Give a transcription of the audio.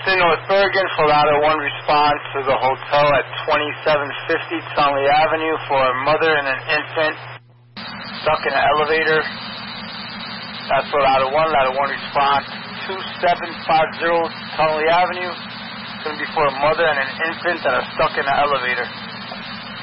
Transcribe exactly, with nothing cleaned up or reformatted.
Boston, North Bergen, for ladder one response to the hotel at twenty-seven fifty Tunley Avenue for a mother and an infant stuck in an elevator. That's for ladder one. Ladder one response two seven five zero Tunley Avenue. It's going to be for a mother and an infant that are stuck in an elevator.